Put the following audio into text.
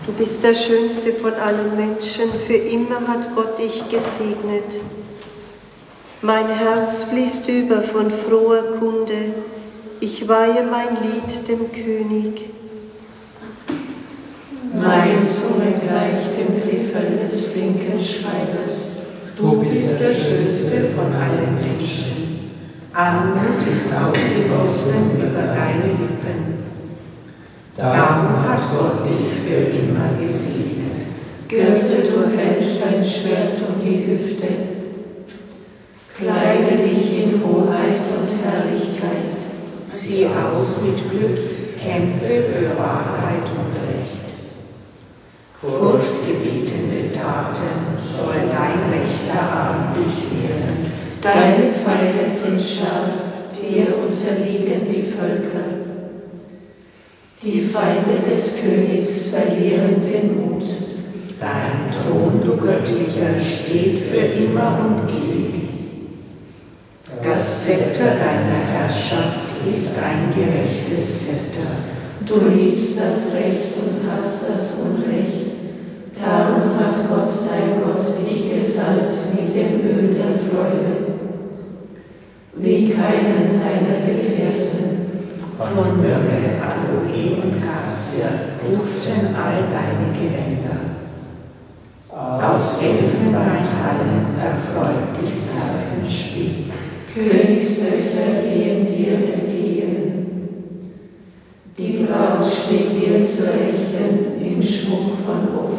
Du bist der schönste von allen Menschen, für immer hat Gott dich gesegnet. Mein Herz fließt über von froher Kunde, ich weihe mein Lied dem König. Meine Zunge gleicht dem Griffel des flinken Schreibers. Du bist der schönste von allen Menschen. Anmut ist ausgegossen über deine Lippen. Darum hat Gott dich für immer gesegnet. Gürte du hältst dein Schwert um die Hüfte. Kleide dich in Hoheit und Herrlichkeit. Zieh aus mit Glück, kämpfe für Wahrheit und Recht. Furchtgebietende Taten soll dein rechter Arm durchwehren. Deine Pfeile sind scharf, dir unterliegen die Völker. Die Feinde des Königs verlieren den Mut. Dein Thron, du Göttlicher, steht für immer und ewig. Das Zepter deiner Herrschaft ist ein gerechtes Zepter. Du liebst das Recht und hast das Unrecht. Darum hat Gott, dein Gott, dich gesalbt mit dem Öl der Freude. Wie keinen deiner Gefährten. Von Myrrhe, Aloe und Kassia duften all deine Gewänder. Aus Elfenbeinhallen erfreut dich Saitenspiel. Königstöchter gehen dir entgegen. Die Braut steht dir zur Rechten im Schmuck von Ophir.